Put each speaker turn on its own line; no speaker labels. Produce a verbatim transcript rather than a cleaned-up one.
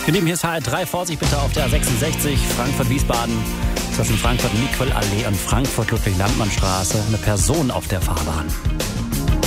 Ihr Lieben, hier ist H R drei. Vorsicht bitte auf der A sechsundsechzig Frankfurt-Wiesbaden zwischen Frankfurt-Niquel-Allee und Frankfurt-Ludwig-Landmann-Straße. Eine Person auf der Fahrbahn.